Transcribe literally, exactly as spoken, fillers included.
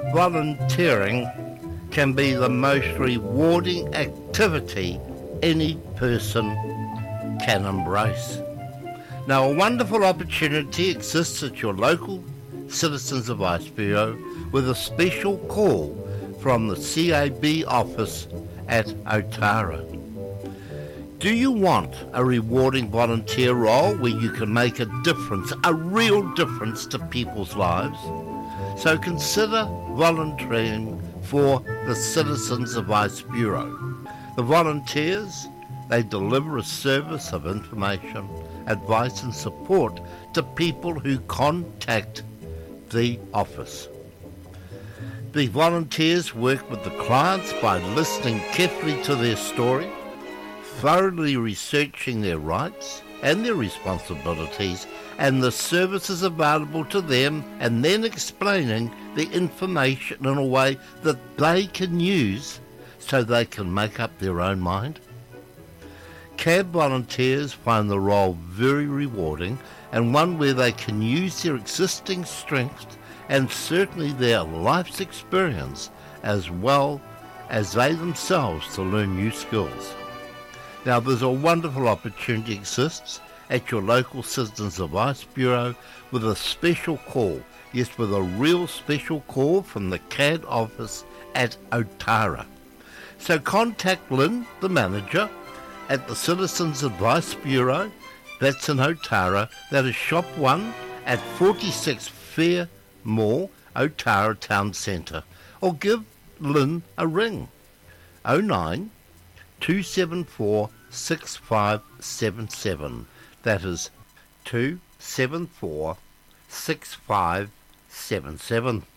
volunteering can be the most rewarding activity any person can embrace. Now, a wonderful opportunity exists at your local Citizens Advice Bureau with a special call from the C A B office at Otara. Do you want a rewarding volunteer role where you can make a difference, a real difference to people's lives? So consider volunteering for the Citizens Advice Bureau. The volunteers, they deliver a service of information, advice and support to people who contact the office. The volunteers work with the clients by listening carefully to their story, thoroughly researching their rights and their responsibilities and the services available to them, and then explaining the information in a way that they can use so they can make up their own mind. C A B volunteers find the role very rewarding and one where they can use their existing strengths and certainly their life's experience as well as they themselves to learn new skills. Now, there's a wonderful opportunity exists at your local Citizens Advice Bureau with a special call, yes, with a real special call from the C A D office at Otara. So contact Lynn, the manager, at the Citizens Advice Bureau, that's in Otara, that is Shop one at forty-six Fair Mall, Otara Town Centre, or give Lynn a ring, oh nine two seven four six five seven seven, that is two seven four six five seven seven.